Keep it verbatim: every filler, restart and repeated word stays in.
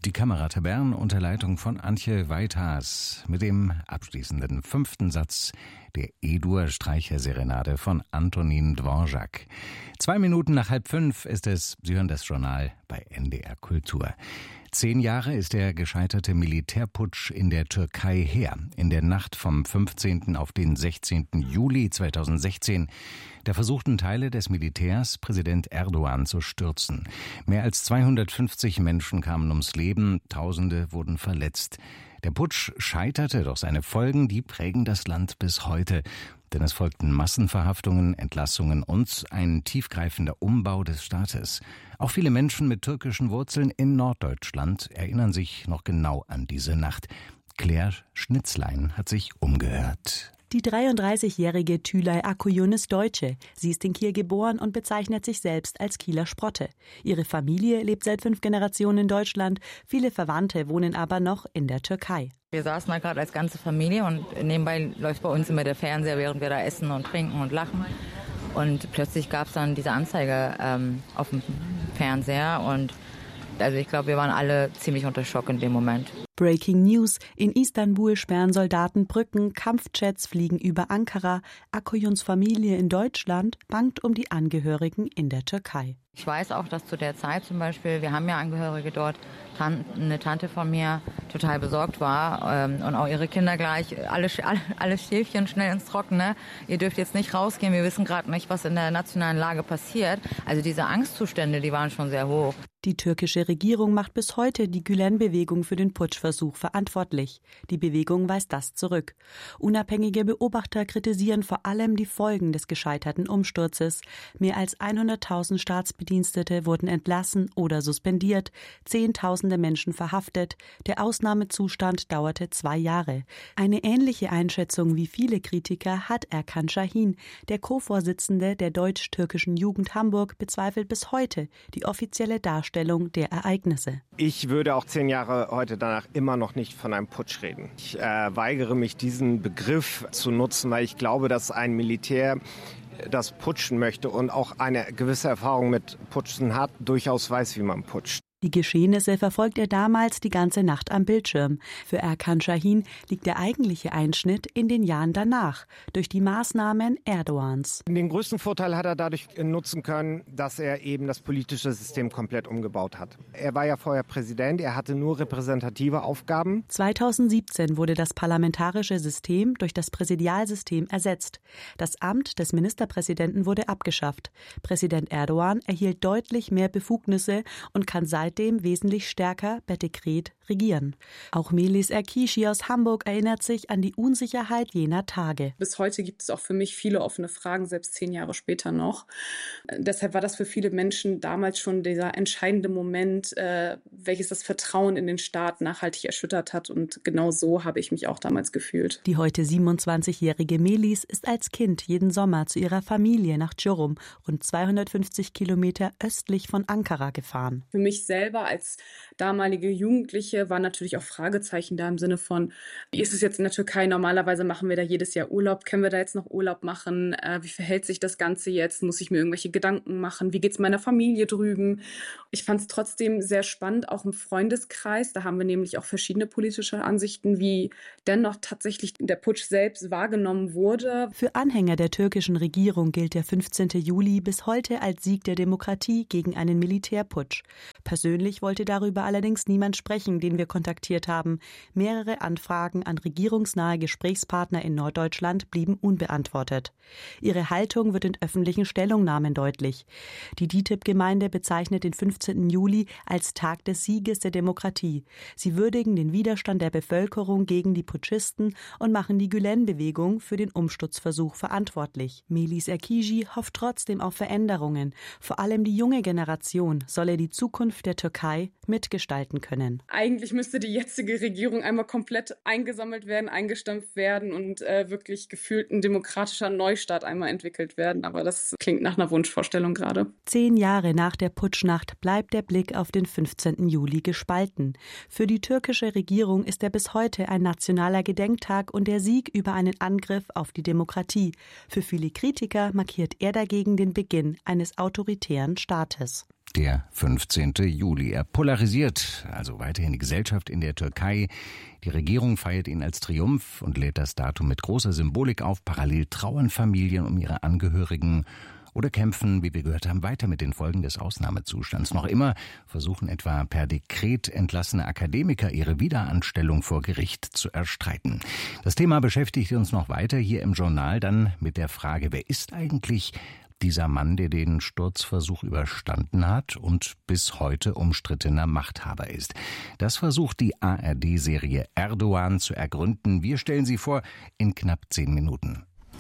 Die Kamerata Bern unter Leitung von Antje Weithaas mit dem abschließenden fünften Satz der E-Dur-Streicherserenade von Antonin Dvorak. Zwei Minuten nach halb fünf ist es. Sie hören das Journal bei N D R Kultur. Zehn Jahre ist der gescheiterte Militärputsch in der Türkei her. In der Nacht vom fünfzehnten auf den sechzehnten Juli zweitausendsechzehn. Da versuchten Teile des Militärs, Präsident Erdogan zu stürzen. Mehr als zweihundertfünfzig Menschen kamen ums Leben, Tausende wurden verletzt. Der Putsch scheiterte, doch seine Folgen, die prägen das Land bis heute. Denn es folgten Massenverhaftungen, Entlassungen und ein tiefgreifender Umbau des Staates. Auch viele Menschen mit türkischen Wurzeln in Norddeutschland erinnern sich noch genau an diese Nacht. Claire Schnitzlein hat sich umgehört. Die dreiunddreißigjährige Tülay Akuyun ist Deutsche. Sie ist in Kiel geboren und bezeichnet sich selbst als Kieler Sprotte. Ihre Familie lebt seit fünf Generationen in Deutschland. Viele Verwandte wohnen aber noch in der Türkei. Wir saßen da gerade als ganze Familie und nebenbei läuft bei uns immer der Fernseher, während wir da essen und trinken und lachen. Und plötzlich gab es dann diese Anzeige ähm, auf dem Fernseher und also ich glaube, wir waren alle ziemlich unter Schock in dem Moment. Breaking News. In Istanbul sperren Soldaten Brücken, Kampfjets fliegen über Ankara. Akuyuns Familie in Deutschland bangt um die Angehörigen in der Türkei. Ich weiß auch, dass zu der Zeit zum Beispiel, wir haben ja Angehörige dort, eine Tante von mir total besorgt war ähm, und auch ihre Kinder gleich, alle, alle, alle Schäfchen schnell ins Trockene. Ihr dürft jetzt nicht rausgehen, wir wissen gerade nicht, was in der nationalen Lage passiert. Also diese Angstzustände, die waren schon sehr hoch. Die türkische Regierung macht bis heute die Gülen-Bewegung für den Putschversuch verantwortlich. Die Bewegung weist das zurück. Unabhängige Beobachter kritisieren vor allem die Folgen des gescheiterten Umsturzes. Mehr als hunderttausend Staatsbedienstete wurden entlassen oder suspendiert, Zehntausende Menschen verhaftet. Der Ausnahmezustand dauerte zwei Jahre. Eine ähnliche Einschätzung wie viele Kritiker hat Erkan Şahin. Der Co-Vorsitzende der deutsch-türkischen Jugend Hamburg bezweifelt bis heute die offizielle Darstellung der Ereignisse. Ich würde auch zehn Jahre heute danach immer noch nicht von einem Putsch reden. Ich äh, weigere mich, diesen Begriff zu nutzen, weil ich glaube, dass ein Militär, das putschen möchte und auch eine gewisse Erfahrung mit Putschen hat, durchaus weiß, wie man putscht. Die Geschehnisse verfolgt er damals die ganze Nacht am Bildschirm. Für Erkan Şahin liegt der eigentliche Einschnitt in den Jahren danach, durch die Maßnahmen Erdogans. Den größten Vorteil hat er dadurch nutzen können, dass er eben das politische System komplett umgebaut hat. Er war ja vorher Präsident, er hatte nur repräsentative Aufgaben. zweitausendsiebzehn wurde das parlamentarische System durch das Präsidialsystem ersetzt. Das Amt des Ministerpräsidenten wurde abgeschafft. Präsident Erdogan erhielt deutlich mehr Befugnisse und kann seitdem Seitdem wesentlich stärker per Dekret regieren. Auch Melis Erkişi aus Hamburg erinnert sich an die Unsicherheit jener Tage. Bis heute gibt es auch für mich viele offene Fragen, selbst zehn Jahre später noch. Deshalb war das für viele Menschen damals schon dieser entscheidende Moment, äh, welches das Vertrauen in den Staat nachhaltig erschüttert hat. Und genau so habe ich mich auch damals gefühlt. Die heute siebenundzwanzigjährige Melis ist als Kind jeden Sommer zu ihrer Familie nach Çorum, rund zweihundertfünfzig Kilometer östlich von Ankara, gefahren. Für mich selbst selber als damalige Jugendliche waren natürlich auch Fragezeichen da im Sinne von, wie ist es jetzt in der Türkei? Normalerweise machen wir da jedes Jahr Urlaub. Können wir da jetzt noch Urlaub machen? Äh, wie verhält sich das Ganze jetzt? Muss ich mir irgendwelche Gedanken machen? Wie geht es meiner Familie drüben? Ich fand es trotzdem sehr spannend, auch im Freundeskreis. Da haben wir nämlich auch verschiedene politische Ansichten, wie dennoch tatsächlich der Putsch selbst wahrgenommen wurde. Für Anhänger der türkischen Regierung gilt der fünfzehnten Juli bis heute als Sieg der Demokratie gegen einen Militärputsch. Persönlich wollte darüber allerdings niemand sprechen, den wir kontaktiert haben. Mehrere Anfragen an regierungsnahe Gesprächspartner in Norddeutschland blieben unbeantwortet. Ihre Haltung wird in öffentlichen Stellungnahmen deutlich. Die D I T I B-Gemeinde bezeichnet den fünfzehnten Juli als Tag des Sieges der Demokratie. Sie würdigen den Widerstand der Bevölkerung gegen die Putschisten und machen die Gülen-Bewegung für den Umsturzversuch verantwortlich. Melis Erkişi hofft trotzdem auf Veränderungen. Vor allem die junge Generation solle die Zukunft der Türkei mitgestalten können. Eigentlich müsste die jetzige Regierung einmal komplett eingesammelt werden, eingestampft werden und äh, wirklich gefühlt ein demokratischer Neustart einmal entwickelt werden. Aber das klingt nach einer Wunschvorstellung gerade. Zehn Jahre nach der Putschnacht bleibt der Blick auf den fünfzehnten Juli gespalten. Für die türkische Regierung ist er bis heute ein nationaler Gedenktag und der Sieg über einen Angriff auf die Demokratie. Für viele Kritiker markiert er dagegen den Beginn eines autoritären Staates. Der fünfzehnte Juli. Er polarisiert also weiterhin die Gesellschaft in der Türkei. Die Regierung feiert ihn als Triumph und lädt das Datum mit großer Symbolik auf. Parallel trauern Familien um ihre Angehörigen oder kämpfen, wie wir gehört haben, weiter mit den Folgen des Ausnahmezustands. Noch immer versuchen etwa per Dekret entlassene Akademiker ihre Wiederanstellung vor Gericht zu erstreiten. Das Thema beschäftigt uns noch weiter hier im Journal dann mit der Frage, wer ist eigentlich dieser Mann, der den Sturzversuch überstanden hat und bis heute umstrittener Machthaber ist. Das versucht die A R D-Serie Erdogan zu ergründen. Wir stellen sie vor in knapp zehn Minuten.